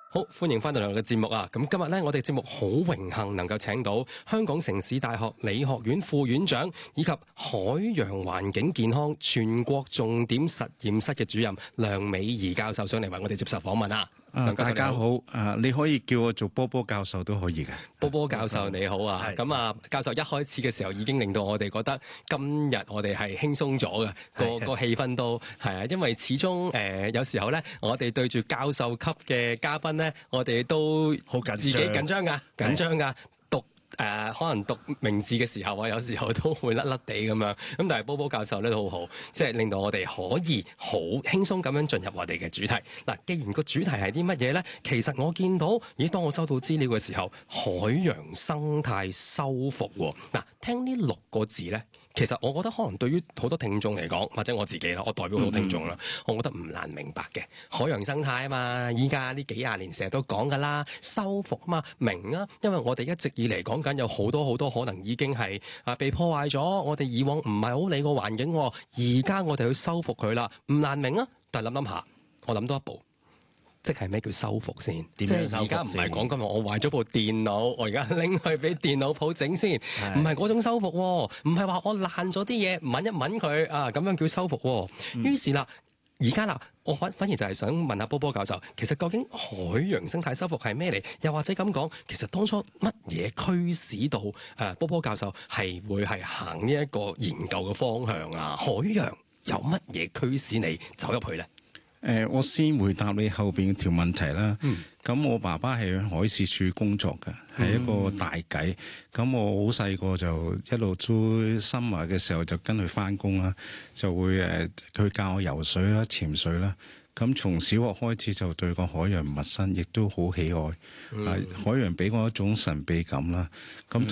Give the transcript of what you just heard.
好，歡迎翻到嚟我嘅節目啊！咁今日呢，我哋節目好榮幸能夠請到香港城市大學理學院副院長以及海洋環境健康全國重點實驗室嘅主任梁美儀教授上嚟為我哋接受訪問啊！ 大家好，你可以叫我做波波教授都可以嘅。 波波教授你好啊！咁啊，教授一開始嘅時候已經令到我哋覺得今日我哋係輕鬆咗嘅，個氣氛都係啊，因為始終有時候咧，我哋對住教授級嘅嘉賓咧，我哋都好自己緊張㗎。可能讀名字嘅時候啊，有時候都會甩甩地咁樣。咁但係波波教授咧都好好，即係令到我哋可以好輕鬆咁樣進入我哋嘅主題。嗱，既然個主題係啲乜嘢咧？其實我見到，當我收到資料嘅時候，海洋生態修復喎。嗱，聽呢6個字咧。其實我覺得可能對於好多聽眾嚟講，或者我自己啦，我代表好多聽眾啦，我覺得唔難明白嘅。海洋生態啊嘛，依家呢幾廿年成日都講噶啦，修復啊嘛，明啊，因為我哋一直以嚟講緊有好多可能已經係被破壞咗，我哋以往唔係好理個環境，而家我哋去修復佢啦，唔難明啊。但係諗下，我諗多一步。即係咩叫修復先？即係而家唔係講緊我壞咗部電腦，我而家拎去俾電腦鋪整先，唔係嗰種修復，唔係話我爛咗啲嘢抿一抿佢啊，咁樣叫修復。於是啦，而家啦，我反而就係想問下波波教授，其實究竟海洋生態修復係咩嚟？又或者咁講，其實當初乜嘢驅使到波波教授係會係行呢一個研究嘅方向啊？海洋有乜嘢驅使你走入去咧？ 我先回答你後邊條問題啦。咁我爸爸係喺海事處工作嘅，係一個大計。咁我好細個就一路都生活嘅時候就跟佢返工啦，就會佢教我游水啦、潛水啦。咁從小學開始就對個海洋唔陌生，亦都好喜愛。海洋俾我一種神秘感啦。咁